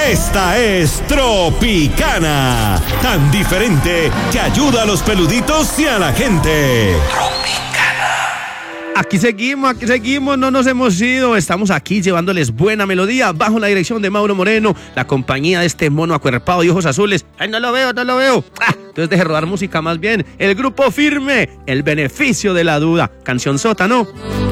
Esta es Tropicana, tan diferente que ayuda a los peluditos y a la gente. Aquí seguimos, no nos hemos ido. Estamos aquí llevándoles buena melodía bajo la dirección de Mauro Moreno, la compañía de este mono acuerpado y ojos azules. ¡Ay, no lo veo! Entonces deje rodar música más bien. El grupo Firme, El beneficio de la duda. Canción sota, ¿no?